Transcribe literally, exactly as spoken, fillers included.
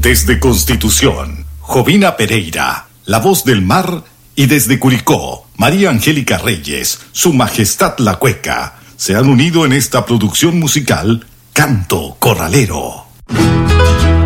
Desde Constitución, Jovina Pereira, La Voz del Mar, y desde Curicó, María Angélica Reyes, Su Majestad la Cueca, se han unido en esta producción musical Canto Corralero.